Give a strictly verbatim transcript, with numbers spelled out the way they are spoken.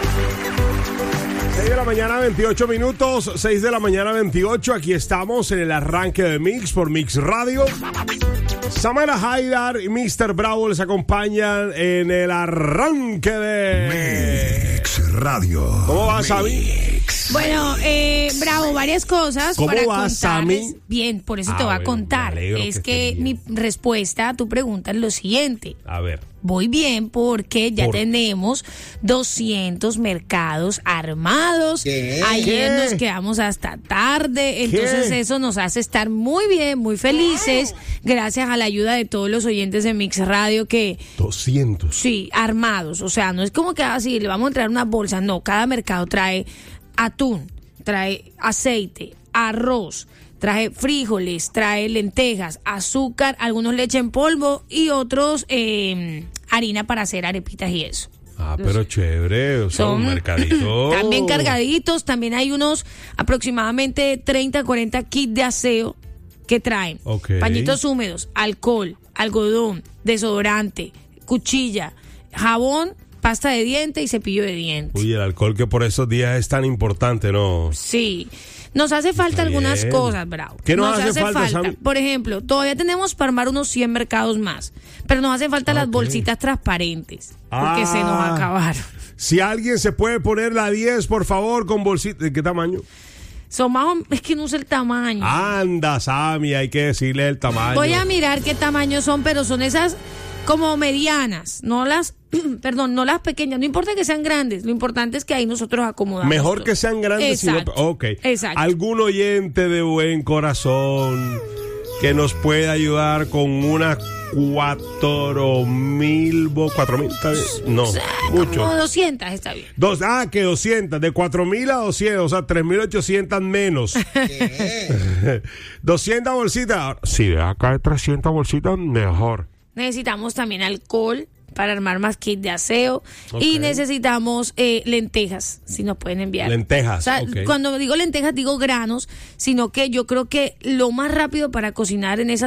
seis de la mañana, veintiocho minutos. seis de la mañana, veintiocho. Aquí estamos en el arranque de Mix por Mix Radio. Samara Haidar y mister Bravo les acompañan en el arranque de Mix Radio. ¿Cómo va, Sammy? Bueno, eh, Bravo, varias cosas ¿Cómo para va, contarles. Sammy? Bien, por eso Ah, te voy a bueno, contar. me alegro Es que que, estés mi bien. respuesta a tu pregunta es lo siguiente. A ver. Voy bien porque ya ¿Por? tenemos doscientos mercados armados. ¿Qué? Ayer ¿Qué? nos quedamos hasta tarde. Entonces ¿Qué? eso nos hace estar muy bien, muy felices. Gracias a la ayuda de todos los oyentes de Mix Radio que... doscientos. Sí, armados. O sea, no es como que así le vamos a entrar unas bolsas. No, cada mercado trae atún, trae aceite, arroz, trae frijoles, trae lentejas, azúcar, algunos leche en polvo y otros eh, harina para hacer arepitas y eso. Ah, pero chévere. O sea, un mercadito. También cargaditos. También hay unos aproximadamente treinta, cuarenta kits de aseo que traen. Ok. Pañitos húmedos, alcohol, algodón, desodorante, cuchilla, jabón, pasta de diente y cepillo de dientes. Uy, el alcohol que por esos días es tan importante, ¿no? Sí. Nos hace falta Está algunas bien. cosas, Bravo. ¿Qué nos hace falta, Sammy? Por ejemplo, todavía tenemos para armar unos cien mercados más, pero nos hacen falta las Ok. bolsitas transparentes, porque Ah. se nos acabaron. Si alguien se puede poner la diez, por favor, con bolsita. ¿De qué tamaño? Son más o- es que no sé el tamaño. Anda, Sammy, hay que decirle el tamaño. Voy a mirar qué tamaño son, pero son esas como medianas, no las, perdón, no las pequeñas. No importa que sean grandes, lo importante es que ahí nosotros acomodamos. Mejor todo. que sean grandes. Sino, Exacto. ok. Exacto. Algún oyente de buen corazón que nos pueda ayudar con unas cuatro mil, cuatro mil, ¿está bien? No, mucho. Como doscientas está bien. Dos, ah, que doscientas, de cuatro mil a doscientos, o sea, tres mil ochocientas menos. doscientas bolsitas. Si de acá hay trescientas bolsitas, mejor. Necesitamos también alcohol para armar más kits de aseo. Ok. Y necesitamos eh, lentejas, si nos pueden enviar. Lentejas, O sea, ok. cuando digo lentejas digo granos, sino que yo creo que lo más rápido para cocinar en esas